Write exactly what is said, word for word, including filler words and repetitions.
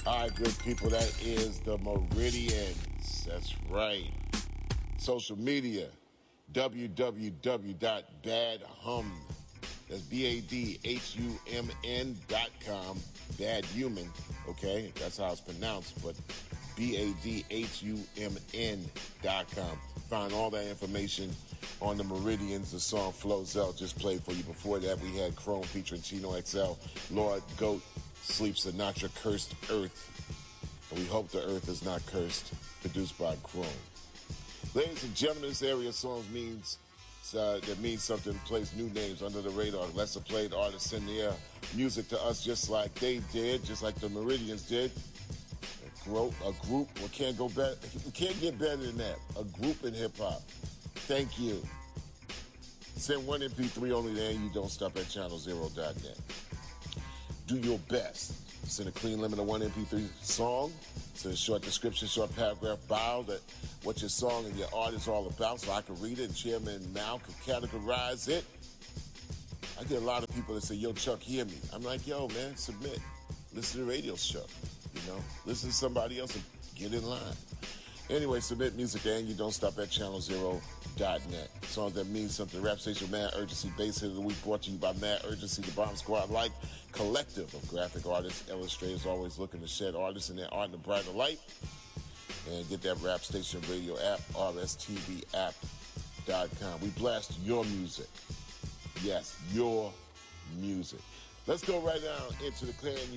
All right, good people, that is the Meridians. That's right. Social media, w w w dot bad hum. That's B A D H U M N dot com. Bad Human, okay? That's how it's pronounced, but B A D H U M N dot com. Find all that information on the Meridians. The song Flozell just played for you. Before that, we had Chrome featuring Chino X L. Lord Goat, Sleep Sinatra, Cursed Earth. And we hope the earth is not cursed. Produced by Chrome. Ladies and gentlemen, this area songs means uh, that means something, plays new names under the radar. Lesser played artists in the air. Music to us just like they did, just like the Meridians did. A, gro- a group, we can't go better. We can't get better than that. A group in hip hop. Thank you. Send one M P three only there, and you don't stop at channel zero dot net. Do your best. Send a clean limit of one M P three song. Send a short description, short paragraph bio that what your song and your art is all about, so I can read it and Chairman Mao can categorize it. I get a lot of people that say, yo, Chuck, hear me. I'm like, yo, man, submit. Listen to the radio show. You know, listen to somebody else and get in line. Anyway, submit music and you don't stop at channel zero dot net. Songs that mean something. Rap Station Mad Urgency, Bass Hit of the Week, brought to you by Mad Urgency, the Bomb Squad like collective of graphic artists, illustrators, always looking to shed artists and their art in a brighter light. And get that Rap Station radio app, R S T V app dot com. We blast your music. Yes, your music. Let's go right now into the clan.